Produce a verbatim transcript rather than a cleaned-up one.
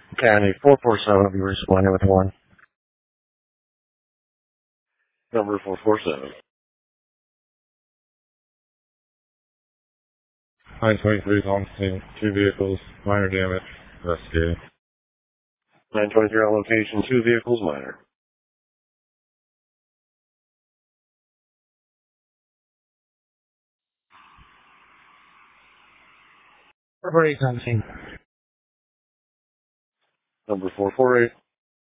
County four four seven will be responding with one. Number four four seven. nine twenty-three is on scene. Two vehicles, minor damage. Investigating. nine twenty-three on location, two vehicles, minor. four four eight on scene. Number four four eight.